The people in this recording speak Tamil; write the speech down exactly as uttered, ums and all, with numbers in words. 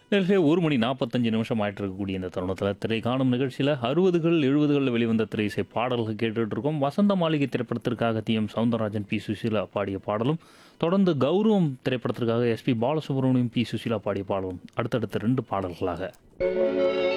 நேரத்திலே ஒரு மணி நாற்பத்தஞ்சு நிமிஷம் ஆயிட்டு இருக்கக்கூடிய இந்த தருணத்தில் திரை காணும் நிகழ்ச்சியில் அறுபதுகள் எழுபதுகளில் வெளிவந்த திரை இசை பாடல்கள் கேட்டுட்டு இருக்கோம். வசந்த மாளிகை திரைப்படத்திற்காக D M Soundararajan B Susheela பாடிய பாடலும், தொடர்ந்து கௌரவம் திரைப்படத்திற்காக எஸ்பி பாலசுப்ரமணியம் பி சுசீலா பாடிய பாடலும் அடுத்தடுத்த ரெண்டு பாடல்களாக